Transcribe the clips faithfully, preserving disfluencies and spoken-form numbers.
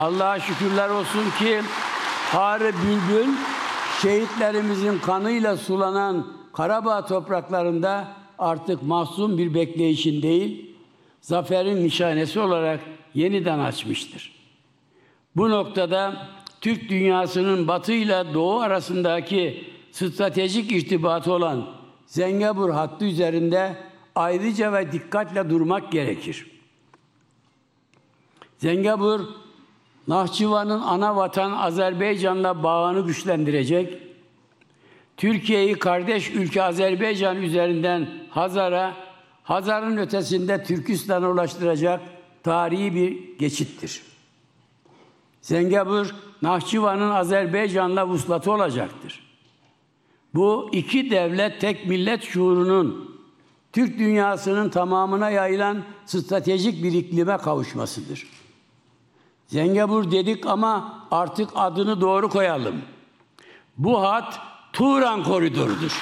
Allah'a şükürler olsun ki Harı Bülbül şehitlerimizin kanıyla sulanan Karabağ topraklarında artık mahzun bir bekleyişin değil, zaferin nişanesi olarak yeniden açmıştır. Bu noktada Türk dünyasının Batı ile Doğu arasındaki stratejik irtibatı olan Zengezur hattı üzerinde ayrıca ve dikkatle durmak gerekir. Zengezur, Nahçıvan'ın ana vatan Azerbaycan'la bağını güçlendirecek, Türkiye'yi kardeş ülke Azerbaycan üzerinden Hazar'a, Hazar'ın ötesinde Türkistan'a ulaştıracak tarihi bir geçittir. Zengezur, Nahçıvan'ın Azerbaycan'la vuslatı olacaktır. Bu iki devlet tek millet şuurunun Türk dünyasının tamamına yayılan stratejik bir iklime kavuşmasıdır. Zengezur dedik ama artık adını doğru koyalım. Bu hat Turan Koridoru'dur.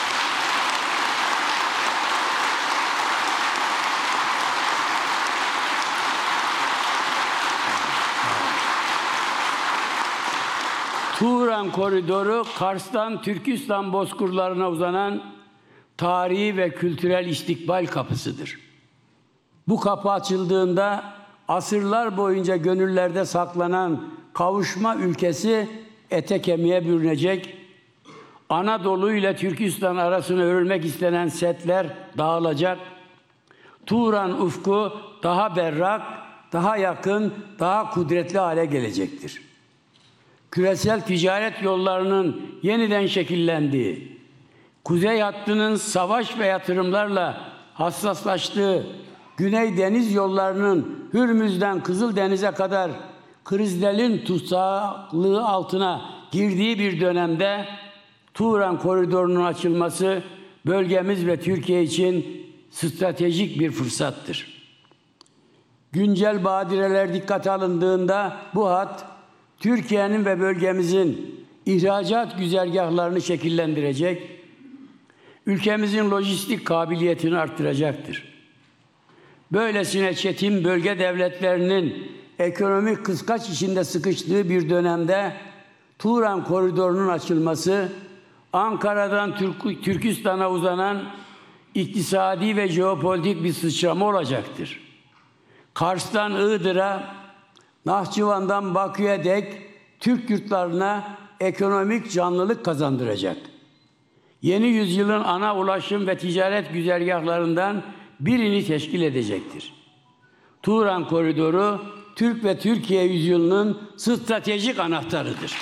Turan Koridoru, Kars'tan Türkistan bozkırlarına uzanan tarihi ve kültürel istikbal kapısıdır. Bu kapı açıldığında asırlar boyunca gönüllerde saklanan kavuşma ülkesi ete kemiğe bürünecek, Anadolu ile Türkistan arasına örülmek istenen setler dağılacak, Turan ufku daha berrak, daha yakın, daha kudretli hale gelecektir. Küresel ticaret yollarının yeniden şekillendiği, Kuzey hattının savaş ve yatırımlarla hassaslaştığı, Güney deniz yollarının Hürmüz'den Kızıldeniz'e kadar krizlerin tutsaklığı altına girdiği bir dönemde Turan Koridoru'nun açılması bölgemiz ve Türkiye için stratejik bir fırsattır. Güncel badireler dikkate alındığında bu hat Türkiye'nin ve bölgemizin ihracat güzergahlarını şekillendirecek, ülkemizin lojistik kabiliyetini arttıracaktır. Böylesine çetin bölge devletlerinin ekonomik kıskaç içinde sıkıştığı bir dönemde Turan Koridoru'nun açılması, Ankara'dan Türk Türkistan'a uzanan iktisadi ve jeopolitik bir sıçrama olacaktır. Kars'tan Iğdır'a, Nahçıvan'dan Bakü'ye dek Türk yurtlarına ekonomik canlılık kazandıracak. Yeni yüzyılın ana ulaşım ve ticaret güzergahlarından birini teşkil edecektir. Turan Koridoru, Türk ve Türkiye yüzyılının stratejik anahtarıdır.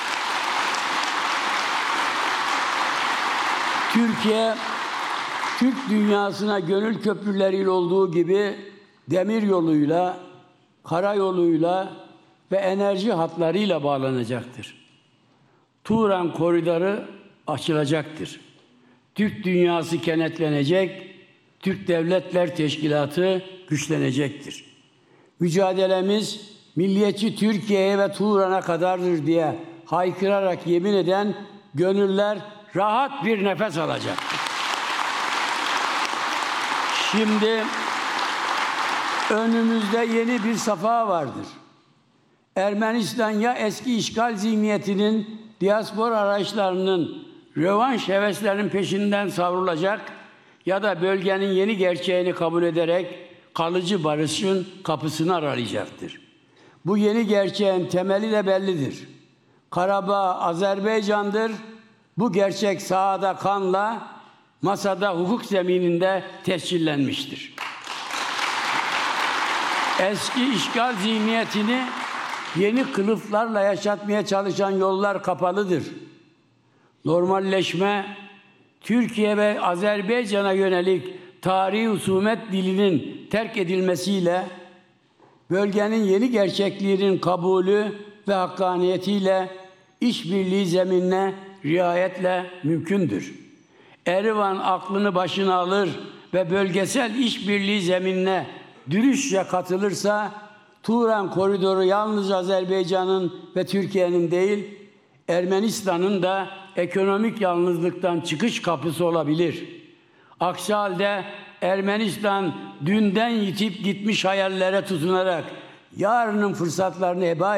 Türkiye, Türk dünyasına gönül köprüleriyle olduğu gibi demir yoluyla, karayoluyla ve enerji hatlarıyla bağlanacaktır. Turan Koridoru açılacaktır. Türk dünyası kenetlenecek, Türk Devletler Teşkilatı güçlenecektir. Mücadelemiz milliyetçi Türkiye'ye ve Turan'a kadardır diye haykırarak yemin eden gönüller rahat bir nefes alacaktır. Şimdi önümüzde yeni bir safha vardır. Ermenistan ya eski işgal zihniyetinin, diaspora arayışlarının, rövanş heveslerinin peşinden savrulacak ya da bölgenin yeni gerçeğini kabul ederek kalıcı barışın kapısını aralayacaktır. Bu yeni gerçeğin temeli de bellidir. Karabağ Azerbaycan'dır. Bu gerçek sahada kanla, masada hukuk zemininde tescillenmiştir. Eski işgal zihniyetini yeni kılıflarla yaşatmaya çalışan yollar kapalıdır. Normalleşme, Türkiye ve Azerbaycan'a yönelik tarihi husumet dilinin terk edilmesiyle, bölgenin yeni gerçekliğinin kabulü ve hakkaniyetiyle işbirliği zeminine riayetle mümkündür. Erivan aklını başına alır ve bölgesel işbirliği zeminine dürüstçe katılırsa, Turan Koridoru yalnız Azerbaycan'ın ve Türkiye'nin değil, Ermenistan'ın da ekonomik yalnızlıktan çıkış kapısı olabilir. Aksi halde Ermenistan dünden yitip gitmiş hayallere tutunarak yarının fırsatlarını heba